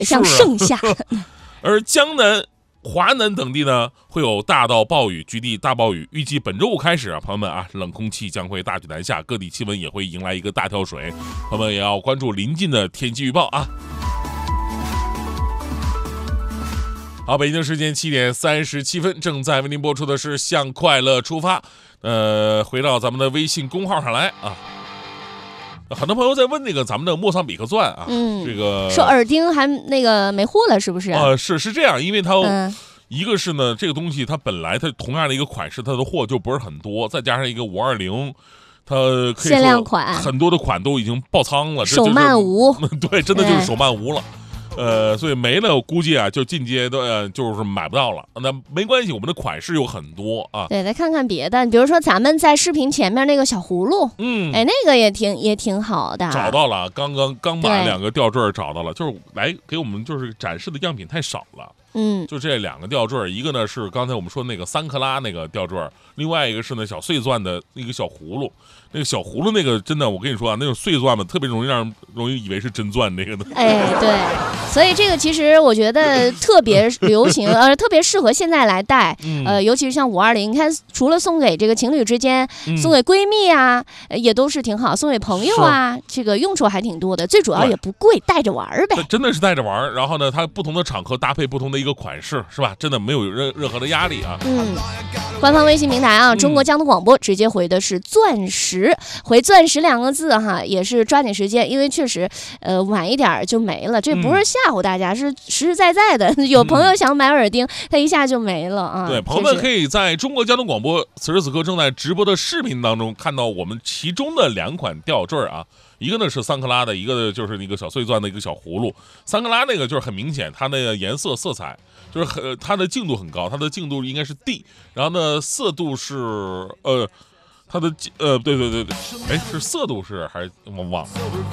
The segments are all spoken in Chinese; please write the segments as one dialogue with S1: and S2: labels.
S1: 像盛夏。
S2: 而江南、华南等地呢，会有大到暴雨，局地大暴雨。预计本周五开始啊，朋友们啊，冷空气将会大举南下，各地气温也会迎来一个大跳水。朋友们也要关注临近的天气预报啊。好，北京时间7点37分，正在为您播出的是《向快乐出发》。回到咱们的微信公号上来啊。很多朋友在问那个咱们的莫桑比克钻啊，这个
S1: 说耳钉还那个没货了，是不是？
S2: 是这样，因为它一个是呢，这个东西它本来它同样的一个款式，它的货就不是很多，再加上一个520。它可以
S1: 限量款，
S2: 很多的款都已经爆仓了，
S1: 手慢无。
S2: 对，真的就是手慢无了。所以没了，我估计啊，就进阶的就是买不到了。那没关系，我们的款式有很多啊。
S1: 对，再看看别的，比如说咱们在视频前面那个小葫芦，那个也挺好的。
S2: 找到了，刚把2个吊坠找到了，就是来给我们就是展示的样品太少了。就这2个吊坠，一个呢是刚才我们说那个3克拉那个吊坠，另外一个是呢小碎钻的那个小葫芦。那个小葫芦那个真的，我跟你说啊，那种碎钻嘛，特别容易以为是真钻那个的。
S1: 对，所以这个其实我觉得特别流行，特别适合现在来戴。尤其是像520，你看除了送给这个情侣之间，送给闺蜜啊，也都是挺好，送给朋友啊，这个用处还挺多的。最主要也不贵，带着玩呗。
S2: 真的是带着玩，然后呢，它不同的场合搭配不同的一个款式，是吧？真的没有任何的压力啊。
S1: 官方微信平台啊，中国交通广播直接回的是钻石，回钻石2个字哈，也是抓紧时间，因为确实晚一点就没了，这不是吓唬大家，是实实在在的。有朋友想买耳钉，他一下就没了啊。
S2: 对，朋友们可以在中国交通广播此时此刻正在直播的视频当中看到我们其中的2款吊坠啊。一个呢是3克拉的，一个就是那个小碎钻的一个小葫芦。3克拉那个就是很明显，它那个颜色色彩就是它的净度很高，它的净度应该是 D， 然后呢色度是它的对，是色度是还是我忘了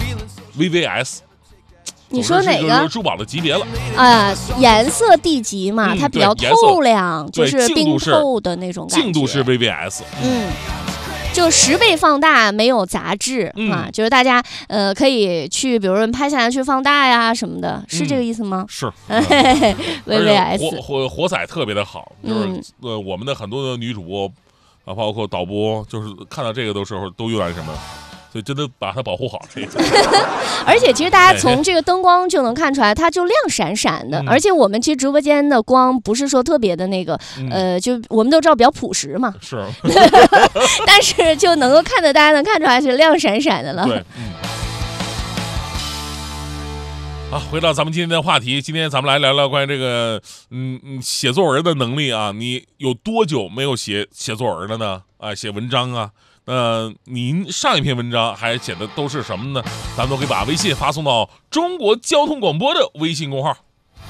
S2: VVS。
S1: 你说哪个？
S2: 珠宝的级别了
S1: 颜色地级嘛，它比较透亮，就是冰透的那种感觉。
S2: 净度是 VVS。
S1: 就10倍放大，没有杂质啊，就是大家可以去，比如说拍下来去放大呀什么的，是这个意思吗？
S2: 是
S1: ，VVS
S2: 火彩特别的好，就是我们的很多的女主播啊，包括导播，就是看到这个的时候都有点什么。所以真的把它保护好。
S1: 而且其实大家从这个灯光就能看出来，它就亮闪闪的。而且我们其实直播间的光不是说特别的那个，就我们都知道比较朴实嘛。
S2: 是。
S1: 但是就能够看得大家能看出来是亮闪闪的了。
S2: 对。好，回到咱们今天的话题，今天咱们来聊聊关于这个写作文的能力啊。你有多久没有写作文了呢？写文章啊。您上一篇文章还写的都是什么呢？咱们都可以把微信发送到中国交通广播的微信公号。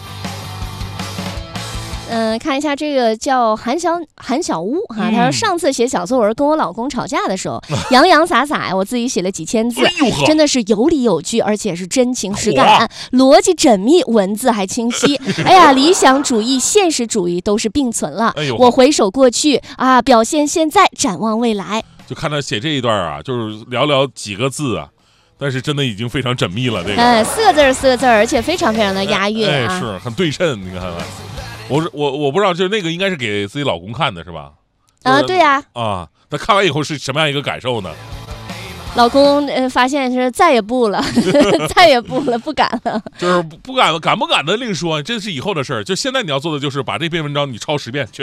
S1: 看一下这个叫韩小屋哈，他说上次写小作文跟我老公吵架的时候，洋洋洒洒我自己写了几千字，真的是有理有据，而且是真情实感，逻辑缜密，文字还清晰。哎呀，理想主义、现实主义都是并存了。我回首过去啊，表现现在，展望未来。
S2: 就看他写这一段啊，就是寥寥几个字啊，但是真的已经非常缜密了。这个
S1: 4个字，而且非常非常的押韵啊，
S2: 是很对称。你看看，我不知道，就是那个应该是给自己老公看的是吧？
S1: 对呀。
S2: 那看完以后是什么样一个感受呢？
S1: 老公发现是再也不了，再也不了，不敢了。
S2: 就是不敢不敢的另说，这是以后的事儿。就现在你要做的就是把这篇文章你抄10遍去。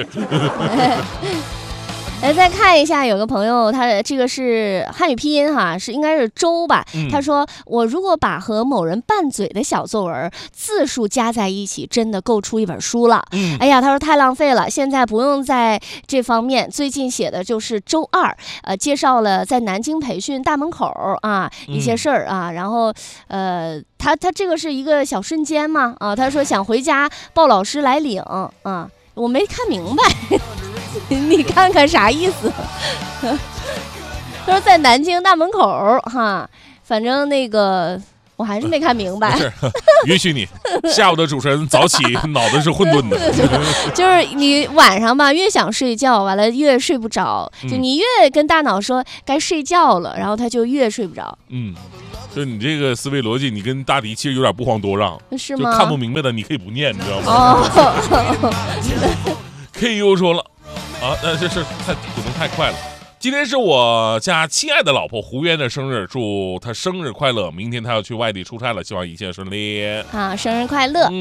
S1: 再看一下，有个朋友，他这个是汉语拼音哈，应该是周吧。他说，我如果把和某人拌嘴的小作文字数加在一起，真的够出一本书了。哎呀，他说太浪费了，现在不用在这方面。最近写的就是周2，介绍了在南京培训大门口啊一些事儿啊，然后他这个是一个小瞬间嘛啊，他说想回家报老师来领啊，我没看明白。你看看啥意思？他说在南京大门口哈，反正那个我还是没看明白。
S2: 是，允许你。下午的主持人早起，脑子是混沌的。
S1: 就是你晚上吧，越想睡觉，完了越睡不着。就你越跟大脑说该睡觉了，然后他就越睡不着。
S2: 就你这个思维逻辑，你跟大迪其实有点不遑多让。
S1: 是吗？
S2: 就看不明白的，你可以不念，你知道吗？
S1: 哦。
S2: KU 说了啊，这是可能太快了。今天是我家亲爱的老婆胡渊的生日，祝她生日快乐！明天她要去外地出差了，希望一切顺利。
S1: 啊，生日快乐！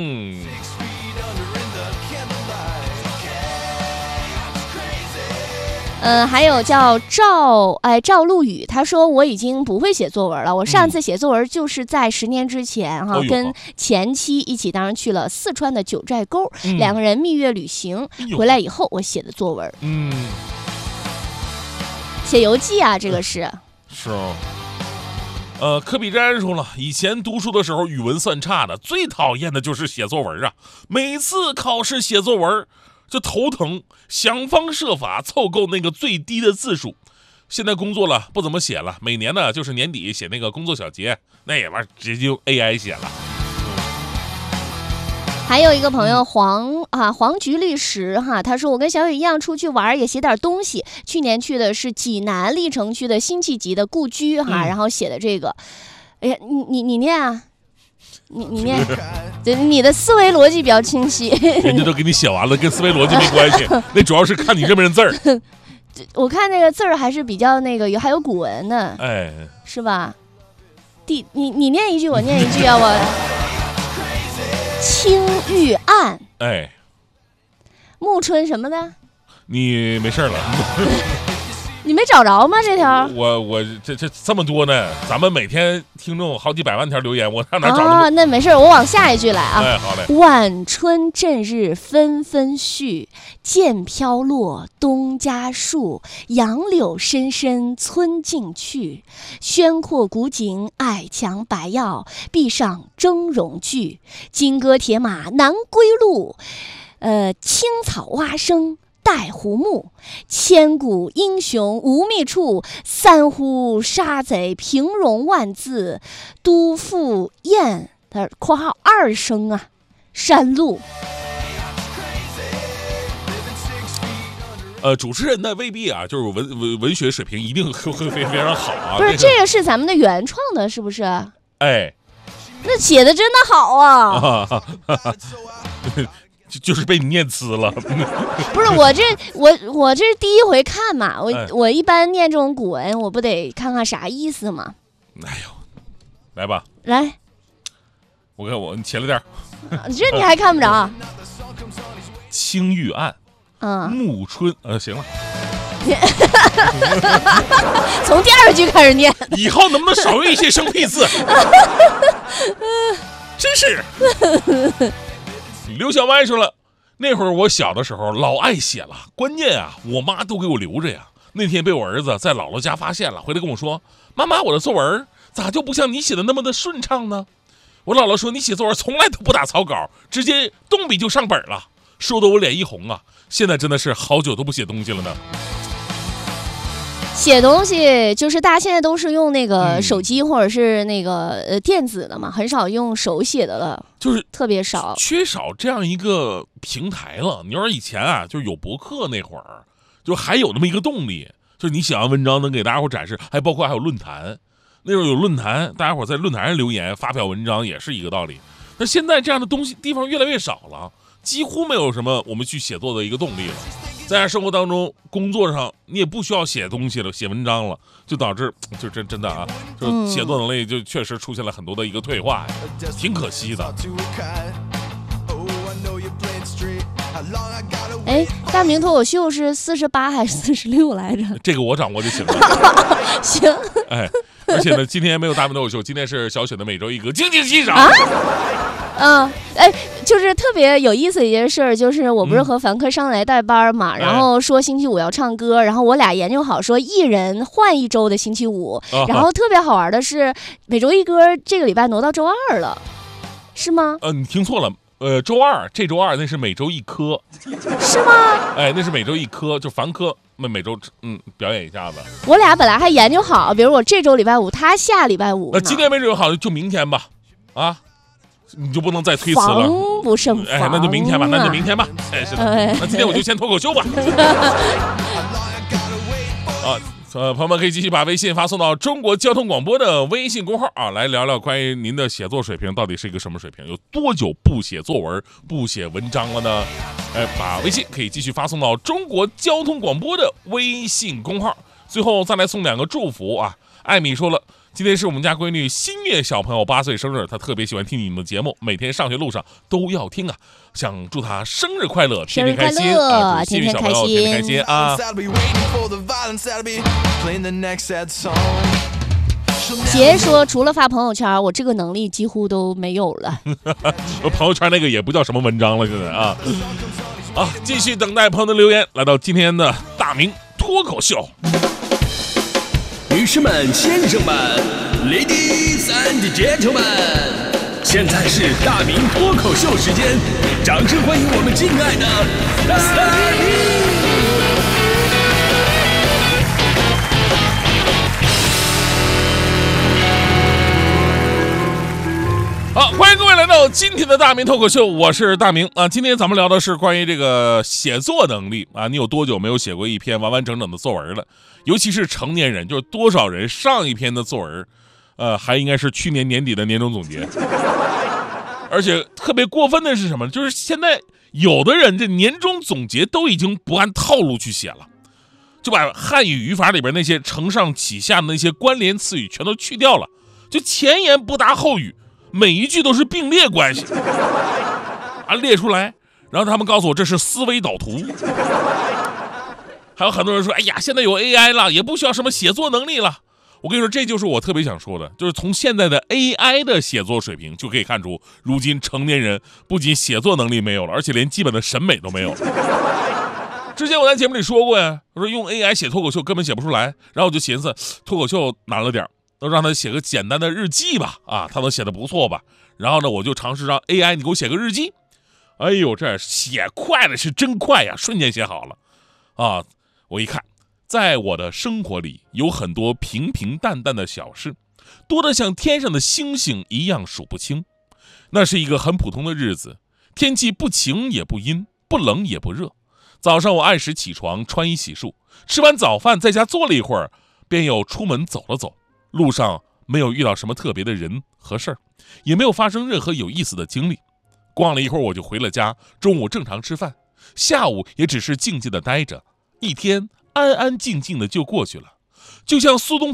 S1: 还有叫赵露雨，他说我已经不会写作文了。我上次写作文就是在10年之前哈，跟前妻一起，当然去了四川的九寨沟，2个人蜜月旅行，回来以后我写的作文。写游记啊，这个是
S2: 哦。柯比詹说了，以前读书的时候语文算差的，最讨厌的就是写作文啊。每次考试写作文就头疼，想方设法凑够那个最低的字数。现在工作了，不怎么写了，每年呢就是年底写那个工作小结，那也玩直接用 AI 写了。
S1: 还有一个朋友黄菊律师哈，他说我跟小雨一样出去玩，也写点东西。去年去的是济南历城区的辛弃疾的故居哈，然后写的这个，哎呀，你念啊，你念，对，你的思维逻辑比较清晰。
S2: 人家都给你写完了，跟思维逻辑没关系，那主要是看你认不认字儿。
S1: 我看那个字儿还是比较那个还有古文的，
S2: 哎，
S1: 是吧？你念一句，我念一句啊，我。青玉案，
S2: 哎，
S1: 暮春什么的，
S2: 你没事了。
S1: 你没找着吗？这条
S2: 我这么多呢，咱们每天听众好几百万条留言，我上哪找
S1: 啊？那没事，我往下一句来啊。
S2: 哎，好嘞。
S1: 晚春正日纷纷续，渐飘落东家树。杨柳深深村尽去，轩阔古井矮墙白药，壁上峥嵘剧。金戈铁马难归路，青草蛙声带胡木，千古英雄无觅处，三呼杀贼平戎万字，都赴雁的（括号2声啊）山路。
S2: 主持人呢未必啊，就是文学水平一定会非常好啊。
S1: 不是，这个是咱们的原创的，是不是？
S2: 哎，
S1: 那写的真的好啊。
S2: 就是被你念呲了。
S1: 不是我这是第一回看嘛，我一般念这种古文，我不得看看啥意思吗？
S2: 哎呦，来吧，
S1: 来，
S2: 你前了点
S1: 这你还看不着？
S2: 青玉案，暮春，行了。
S1: 从第2句开始念。
S2: 以后能不能少用一些生僻字？真是。刘小歪说了，那会儿我小的时候老爱写了，关键啊，我妈都给我留着呀。那天被我儿子在姥姥家发现了，回来跟我说：“妈妈，我的作文咋就不像你写的那么的顺畅呢？”我姥姥说：“你写作文从来都不打草稿，直接动笔就上本了。”说得我脸一红啊！现在真的是好久都不写东西了呢。
S1: 写东西就是大家现在都是用那个手机或者是那个电子的嘛，很少用手写的了，
S2: 就是
S1: 特别少，
S2: 缺少这样一个平台了。你要是以前啊，就是有博客那会儿，就还有那么一个动力，就是你写完文章能给大家伙展示，还包括还有论坛，那时候有论坛，大家伙在论坛上留言发表文章也是一个道理。那现在这样的地方越来越少了，几乎没有什么我们去写作的一个动力了。在生活当中，工作上你也不需要写东西了，写文章了，就导致就真的啊，就写作能力就确实出现了很多的一个退化呀，挺可惜的。
S1: 哎，大明脱口秀是48还是46来着？
S2: 这个我掌握就行了。
S1: 行。
S2: 哎，而且呢，今天没有大明脱口秀，今天是小雪的每周一歌，敬请欣赏。
S1: 就是特别有意思的一件事，就是我不是和凡客上来带班嘛，然后说星期五要唱歌，然后我俩研究好说一人换一周的星期五，然后特别好玩的是每周一歌这个礼拜挪到周2了，是吗？
S2: 你听错了。这周二那是每周一科，
S1: 是吗？
S2: 哎，那是每周一科，就凡科每周表演一下子。
S1: 我俩本来还研究好，比如我这周礼拜五，他下礼拜五。
S2: 那今天没准有好，就明天吧，啊，你就不能再推辞了。
S1: 防不胜防、
S2: 哎，那就明天吧，哎，是的，那今天我就先脱口秀吧。啊。朋友们可以继续把微信发送到中国交通广播的微信公号啊，来聊聊关于您的写作水平到底是一个什么水平，有多久不写作文、不写文章了呢？把微信可以继续发送到中国交通广播的微信公号。最后再来送2个祝福啊！艾米说了，今天是我们家闺女新月小朋友8岁生日，她特别喜欢听你们的节目，每天上学路上都要听啊，想祝她生日快乐，天天开心啊！
S1: 天天开心，
S2: 天天开心啊！
S1: 杰说，除了发朋友圈，我这个能力几乎都没有了。
S2: 朋友圈那个也不叫什么文章了，现在啊！好，继续等待朋友的留言，来到今天的大明脱口秀。
S3: 女士们、先生们 ，Ladies and Gentlemen， 现在是大明脱口秀时间，掌声欢迎我们敬爱的大明！
S2: 好，欢迎各位来到今天的大明脱口秀，我是大明啊。今天咱们聊的是关于这个写作能力啊，你有多久没有写过一篇完完整整的作文了？尤其是成年人，就是多少人上一篇的作文，还应该是去年年底的年终总结。而且特别过分的是什么？就是现在有的人这年终总结都已经不按套路去写了，就把汉语语法里边那些承上启下的那些关联词语全都去掉了，就前言不搭后语。每一句都是并列关系啊，列出来，然后他们告诉我这是思维导图。还有很多人说，哎呀，现在有 AI 了，也不需要什么写作能力了。我跟你说，这就是我特别想说的，就是从现在的 AI 的写作水平就可以看出，如今成年人不仅写作能力没有了，而且连基本的审美都没有了。之前我在节目里说过呀，我说用 AI 写脱口秀根本写不出来，然后我就寻思脱口秀难了点，都让他写个简单的日记吧，啊，他能写得不错吧？然后呢，我就尝试让 AI 你给我写个日记。哎呦，这写快了是真快呀，瞬间写好了。啊，我一看，在我的生活里有很多平平淡淡的小事，多得像天上的星星一样数不清。那是一个很普通的日子，天气不晴也不阴，不冷也不热。早上我按时起床，穿衣洗漱，吃完早饭在家坐了一会儿，便又出门走了走。路上没有遇到什么特别的人和事儿，也没有发生任何有意思的经历。逛了一会儿我就回了家，中午正常吃饭，下午也只是静静的待着，一天安安静静的就过去了。就像苏东